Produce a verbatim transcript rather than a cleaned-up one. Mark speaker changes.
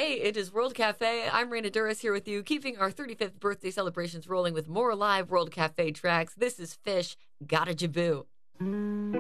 Speaker 1: Hey, it is World Cafe. I'm Raina Duras here with you, keeping our thirty-fifth birthday celebrations rolling with more live World Cafe tracks. This is Fish, Gotta Jaboo.